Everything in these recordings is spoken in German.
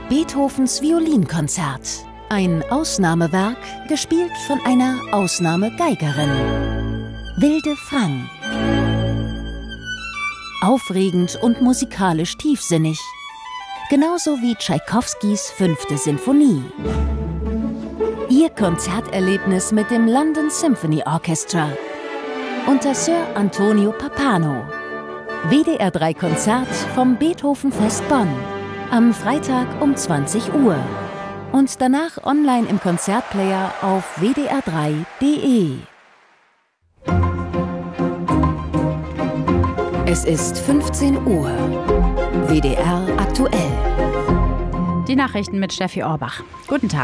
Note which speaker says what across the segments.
Speaker 1: Beethovens Violinkonzert. Ein Ausnahmewerk, gespielt von einer Ausnahmegeigerin. Wilde Frank. Aufregend und musikalisch tiefsinnig. Genauso wie Tschaikowskis 5. Sinfonie. Ihr Konzerterlebnis mit dem London Symphony Orchestra unter Sir Antonio Pappano. WDR 3 Konzert vom Beethovenfest Bonn. Am Freitag um 20 Uhr. Und danach online im Konzertplayer auf wdr3.de. Es ist 15 Uhr. WDR aktuell.
Speaker 2: Die Nachrichten mit Steffi Orbach. Guten Tag.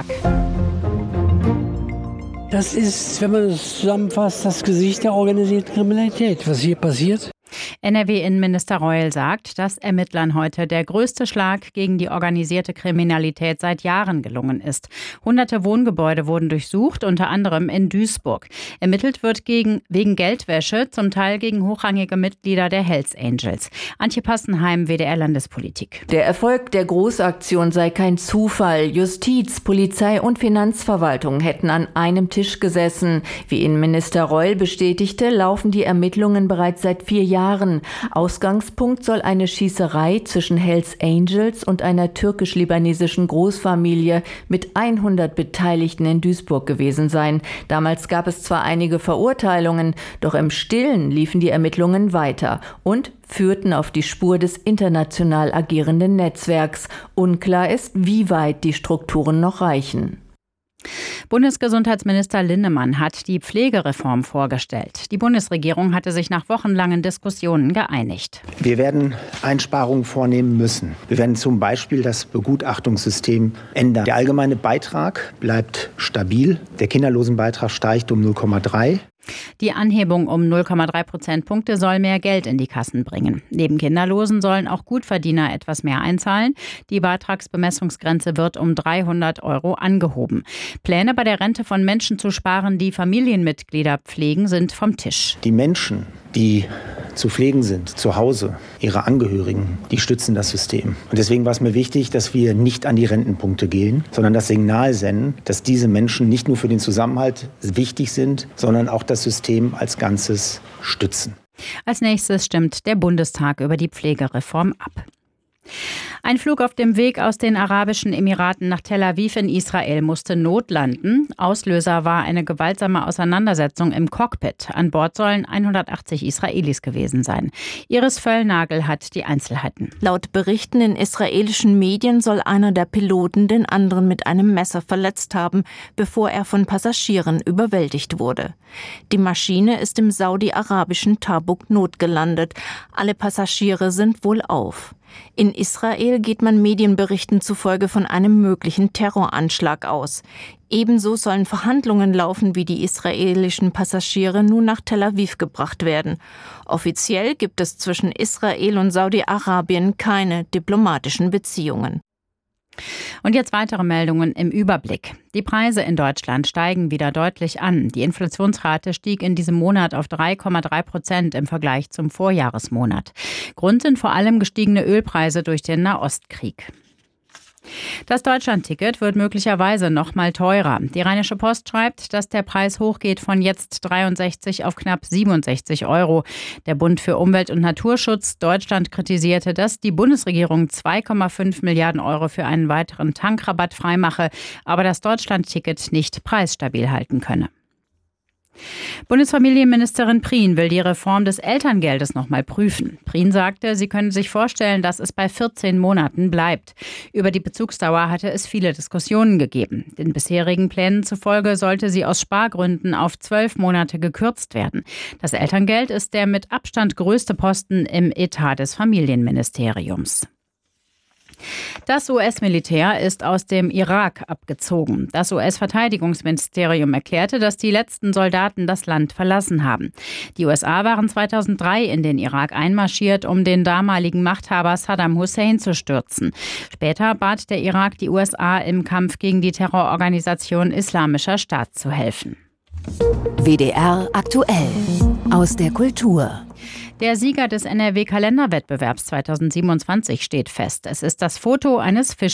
Speaker 3: Das ist, wenn man es zusammenfasst, das Gesicht der organisierten Kriminalität, was hier passiert.
Speaker 2: NRW-Innenminister Reul sagt, dass Ermittlern heute der größte Schlag gegen die organisierte Kriminalität seit Jahren gelungen ist. Hunderte Wohngebäude wurden durchsucht, unter anderem in Duisburg. Ermittelt wird wegen Geldwäsche, zum Teil gegen hochrangige Mitglieder der Hells Angels. Antje Passenheim, WDR-Landespolitik.
Speaker 4: Der Erfolg der Großaktion sei kein Zufall. Justiz, Polizei und Finanzverwaltung hätten an einem Tisch gesessen. Wie Innenminister Reul bestätigte, laufen die Ermittlungen bereits seit 4 Jahren. Ausgangspunkt soll eine Schießerei zwischen Hells Angels und einer türkisch-libanesischen Großfamilie mit 100 Beteiligten in Duisburg gewesen sein. Damals gab es zwar einige Verurteilungen, doch im Stillen liefen die Ermittlungen weiter und führten auf die Spur des international agierenden Netzwerks. Unklar ist, wie weit die Strukturen noch reichen.
Speaker 2: Bundesgesundheitsminister Linnemann hat die Pflegereform vorgestellt. Die Bundesregierung hatte sich nach wochenlangen Diskussionen geeinigt.
Speaker 5: Wir werden Einsparungen vornehmen müssen. Wir werden zum Beispiel das Begutachtungssystem ändern. Der allgemeine Beitrag bleibt stabil. Der Kinderlosenbeitrag steigt um 0,3.
Speaker 2: Die Anhebung um 0,3 Prozentpunkte soll mehr Geld in die Kassen bringen. Neben Kinderlosen sollen auch Gutverdiener etwas mehr einzahlen. Die Beitragsbemessungsgrenze wird um 300 € angehoben. Pläne bei der Rente von Menschen zu sparen, die Familienmitglieder pflegen, sind vom Tisch.
Speaker 5: Die Menschen, die zu pflegen sind, zu Hause, ihre Angehörigen, die stützen das System. Und deswegen war es mir wichtig, dass wir nicht an die Rentenpunkte gehen, sondern das Signal senden, dass diese Menschen nicht nur für den Zusammenhalt wichtig sind, sondern auch das System als Ganzes stützen.
Speaker 2: Als nächstes stimmt der Bundestag über die Pflegereform ab. Ein Flug auf dem Weg aus den Arabischen Emiraten nach Tel Aviv in Israel musste notlanden. Auslöser war eine gewaltsame Auseinandersetzung im Cockpit. An Bord sollen 180 Israelis gewesen sein. Iris Völlnagel hat die Einzelheiten.
Speaker 6: Laut Berichten in israelischen Medien soll einer der Piloten den anderen mit einem Messer verletzt haben, bevor er von Passagieren überwältigt wurde. Die Maschine ist im saudi-arabischen Tabuk notgelandet. Alle Passagiere sind wohlauf. In Israel geht man Medienberichten zufolge von einem möglichen Terroranschlag aus. Ebenso sollen Verhandlungen laufen, wie die israelischen Passagiere nun nach Tel Aviv gebracht werden. Offiziell gibt es zwischen Israel und Saudi-Arabien keine diplomatischen Beziehungen.
Speaker 2: Und jetzt weitere Meldungen im Überblick. Die Preise in Deutschland steigen wieder deutlich an. Die Inflationsrate stieg in diesem Monat auf 3,3% im Vergleich zum Vorjahresmonat. Grund sind vor allem gestiegene Ölpreise durch den Nahostkrieg. Das Deutschlandticket wird möglicherweise noch mal teurer. Die Rheinische Post schreibt, dass der Preis hochgeht von jetzt 63 auf knapp 67 €. Der Bund für Umwelt und Naturschutz Deutschland kritisierte, dass die Bundesregierung 2,5 Milliarden € für einen weiteren Tankrabatt freimache, aber das Deutschlandticket nicht preisstabil halten könne. Bundesfamilienministerin Prien will die Reform des Elterngeldes noch mal prüfen. Prien sagte, sie könne sich vorstellen, dass es bei 14 Monaten bleibt. Über die Bezugsdauer hatte es viele Diskussionen gegeben. Den bisherigen Plänen zufolge sollte sie aus Spargründen auf 12 Monate gekürzt werden. Das Elterngeld ist der mit Abstand größte Posten im Etat des Familienministeriums. Das US-Militär ist aus dem Irak abgezogen. Das US-Verteidigungsministerium erklärte, dass die letzten Soldaten das Land verlassen haben. Die USA waren 2003 in den Irak einmarschiert, um den damaligen Machthaber Saddam Hussein zu stürzen. Später bat der Irak die USA im Kampf gegen die Terrororganisation Islamischer Staat zu helfen.
Speaker 1: WDR aktuell aus der Kultur.
Speaker 2: Der Sieger des NRW-Kalenderwettbewerbs 2027 steht fest. Es ist das Foto eines Fischers